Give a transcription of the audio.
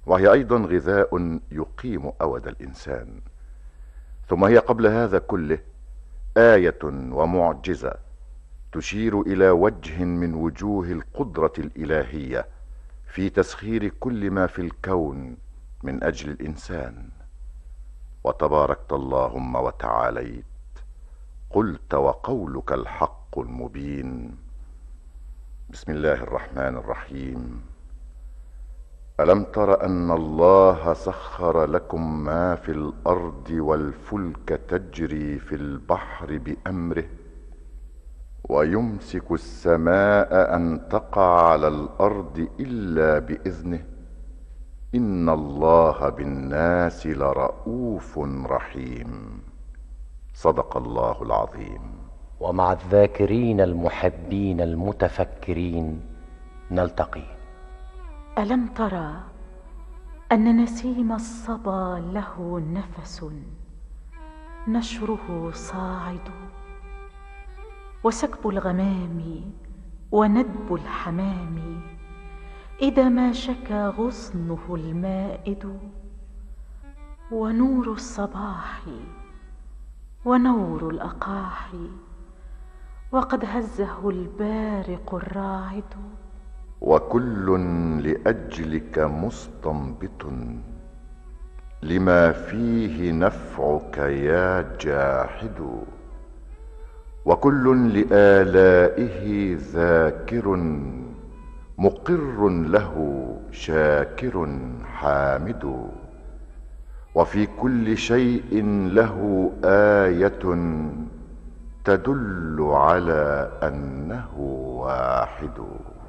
وهي أيضا غذاء يقيم أود الإنسان. ثم هي قبل هذا كله آية ومعجزة تشير إلى وجه من وجوه القدرة الإلهية في تسخير كل ما في الكون من أجل الإنسان. وتباركت اللهم وتعاليت، قلت وقولك الحق المبين. بسم الله الرحمن الرحيم. ألم تر أن الله سخر لكم ما في الأرض والفلك تجري في البحر بأمره ويمسك السماء أن تقع على الأرض إلا بإذنه إن الله بالناس لرءوف رحيم. صدق الله العظيم. ومع الذاكرين المحبين المتفكرين نلتقي. ألم ترى أن نسيم الصبا له نفس نشره صاعد، وسكب الغمام وندب الحمام إذا ما شكا غصنه المائد، ونور الصباح ونور الأقاحي وقد هزه البارق الراعد. وكل لأجلك مستنبط لما فيه نفعك يا جاحد، وكل لآلائه ذاكر مقر له شاكر حامد، وفي كل شيء له آية تدل على أنه واحد.